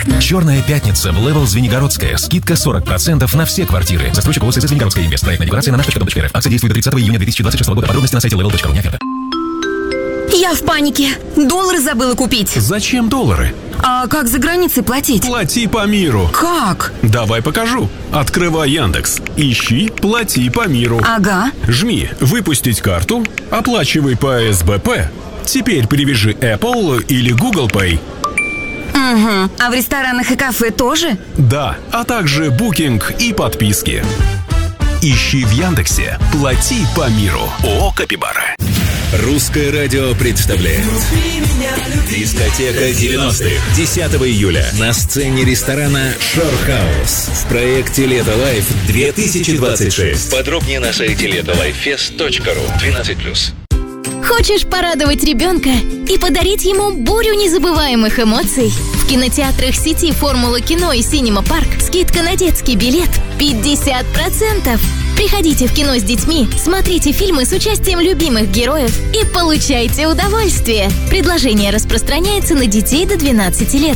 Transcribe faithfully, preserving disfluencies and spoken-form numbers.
Черная пятница в Левел Звенигородская. Скидка сорок процентов на все квартиры. Застройщик ОСС Звенигородская инвест. Проектная декларация на наш точка ком. Акция действует до тридцатого июня две тысячи двадцать шестого года. Подробности на сайте level точка ru. Не оферта. Я в панике. Доллары забыла купить. Зачем доллары? А как за границей платить? Плати по миру. Как? Давай покажу. Открывай Яндекс. Ищи «Плати по миру». Ага. Жми «Выпустить карту», оплачивай по эс бэ пэ. Теперь привяжи Apple или Google Pay. Угу. А в ресторанах и кафе тоже? Да, а также букинг и подписки. Ищи в Яндексе «Плати по миру». ООО «Капибара». Русское радио представляет Дискотека девяностых. десятого июля на сцене ресторана Шорхаус в проекте Лето Лайф две тысячи двадцать шесть. Подробнее на сайте летолайффест точка ру. двенадцать плюс. Хочешь порадовать ребенка и подарить ему бурю незабываемых эмоций? В кинотеатрах сети «Формула кино» и «Синема Парк» скидка на детский билет пятьдесят процентов. Приходите в кино с детьми, смотрите фильмы с участием любимых героев и получайте удовольствие. Предложение распространяется на детей до двенадцати лет.